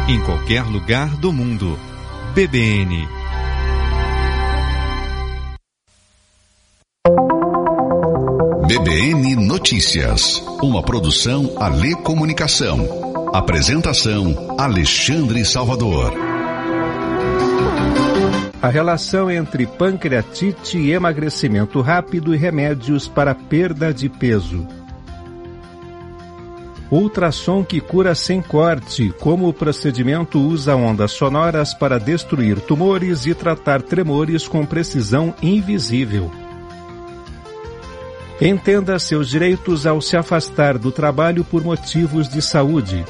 em qualquer lugar do mundo. BBN. BBN Notícias, uma produção Alê Comunicação. Apresentação Alexandre Salvador. A relação entre pancreatite e emagrecimento rápido e remédios para perda de peso. Ultrassom que cura sem corte, como o procedimento usa ondas sonoras para destruir tumores e tratar tremores com precisão invisível. Entenda seus direitos ao se afastar do trabalho por motivos de saúde.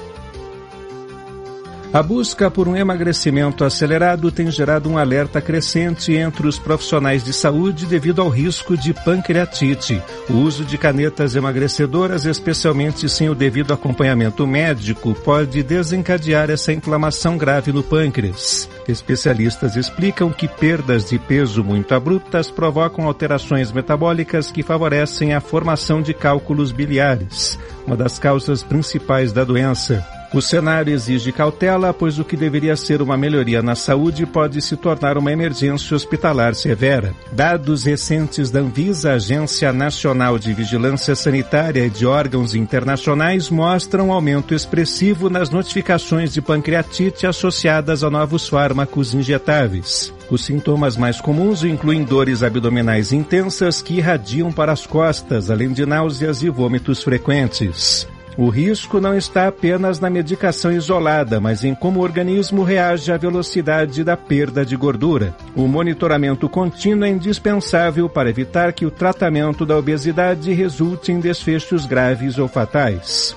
A busca por um emagrecimento acelerado tem gerado um alerta crescente entre os profissionais de saúde devido ao risco de pancreatite. O uso de canetas emagrecedoras, especialmente sem o devido acompanhamento médico, pode desencadear essa inflamação grave no pâncreas. Especialistas explicam que perdas de peso muito abruptas provocam alterações metabólicas que favorecem a formação de cálculos biliares, uma das causas principais da doença. O cenário exige cautela, pois o que deveria ser uma melhoria na saúde pode se tornar uma emergência hospitalar severa. Dados recentes da Anvisa, Agência Nacional de Vigilância Sanitária e de órgãos internacionais, mostram um aumento expressivo nas notificações de pancreatite associadas a novos fármacos injetáveis. Os sintomas mais comuns incluem dores abdominais intensas que irradiam para as costas, além de náuseas e vômitos frequentes. O risco não está apenas na medicação isolada, mas em como o organismo reage à velocidade da perda de gordura. O monitoramento contínuo é indispensável para evitar que o tratamento da obesidade resulte em desfechos graves ou fatais.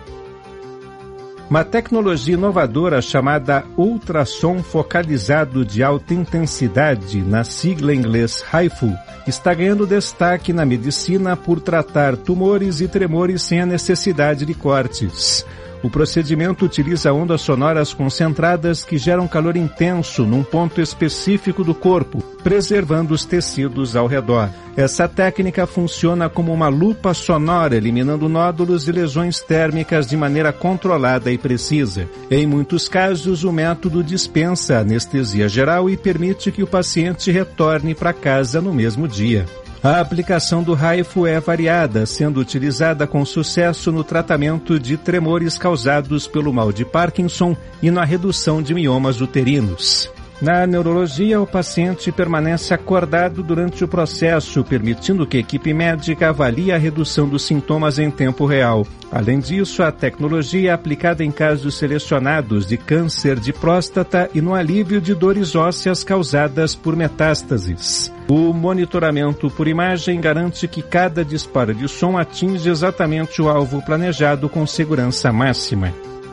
Uma tecnologia inovadora chamada ultrassom focalizado de alta intensidade, na sigla em inglês HIFU, está ganhando destaque na medicina por tratar tumores e tremores sem a necessidade de cortes. O procedimento utiliza ondas sonoras concentradas que geram calor intenso num ponto específico do corpo, preservando os tecidos ao redor. Essa técnica funciona como uma lupa sonora, eliminando nódulos e lesões térmicas de maneira controlada e precisa. Em muitos casos, o método dispensa anestesia geral e permite que o paciente retorne para casa no mesmo dia. A aplicação do HIFU é variada, sendo utilizada com sucesso no tratamento de tremores causados pelo mal de Parkinson e na redução de miomas uterinos. Na neurologia, o paciente permanece acordado durante o processo, permitindo que a equipe médica avalie a redução dos sintomas em tempo real. Além disso, a tecnologia é aplicada em casos selecionados de câncer de próstata e no alívio de dores ósseas causadas por metástases. O monitoramento por imagem garante que cada disparo de som atinge exatamente o alvo planejado com segurança máxima.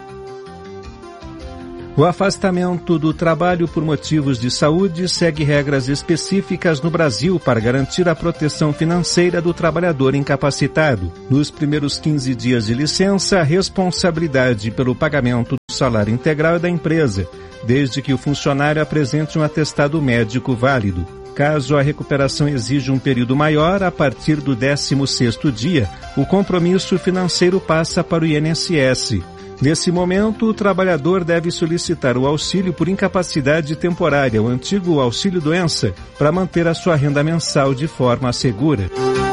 O afastamento do trabalho por motivos de saúde segue regras específicas no Brasil para garantir a proteção financeira do trabalhador incapacitado. Nos primeiros 15 dias de licença, a responsabilidade pelo pagamento do salário integral é da empresa, desde que o funcionário apresente um atestado médico válido. Caso a recuperação exija um período maior, a partir do 16º dia, o compromisso financeiro passa para o INSS. Nesse momento, o trabalhador deve solicitar o auxílio por incapacidade temporária, o antigo auxílio-doença, para manter a sua renda mensal de forma segura.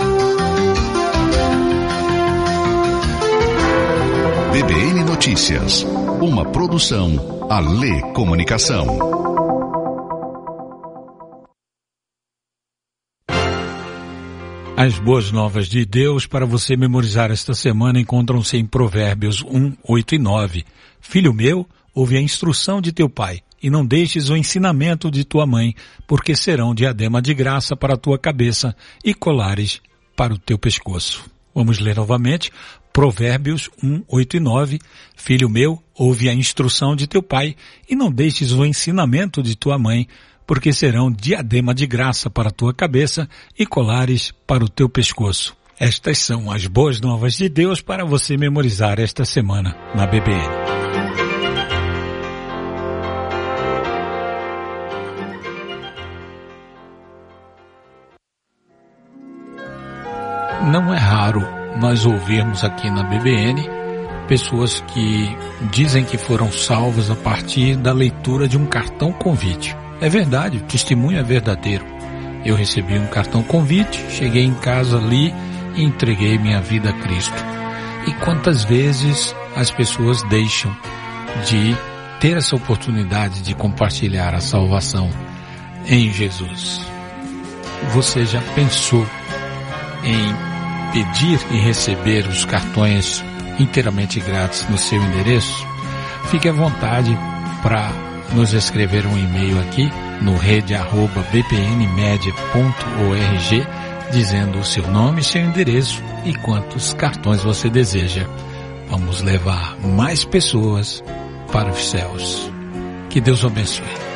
BBN Notícias, uma produção Alê Comunicação. As boas novas de Deus para você memorizar esta semana encontram-se em Provérbios 1, 8 e 9. Filho meu, ouve a instrução de teu pai, e não deixes o ensinamento de tua mãe, porque serão diadema de graça para a tua cabeça e colares para o teu pescoço. Vamos ler novamente. Provérbios 1, 8 e 9. Filho meu, ouve a instrução de teu pai, e não deixes o ensinamento de tua mãe, porque serão diadema de graça para a tua cabeça e colares para o teu pescoço. Estas são as boas novas de Deus para você memorizar esta semana na BBN. Não é raro nós ouvirmos aqui na BBN pessoas que dizem que foram salvas a partir da leitura de um cartão convite. É verdade, o testemunho é verdadeiro. Eu recebi um cartão convite, cheguei em casa ali e entreguei minha vida a Cristo. E quantas vezes as pessoas deixam de ter essa oportunidade de compartilhar a salvação em Jesus? Você já pensou em pedir e receber os cartões inteiramente grátis no seu endereço? Fique à vontade para nos escrever um e-mail aqui no rede@bpnmedia.org dizendo o seu nome, seu endereço e quantos cartões você deseja. Vamos levar mais pessoas para os céus. Que Deus o abençoe.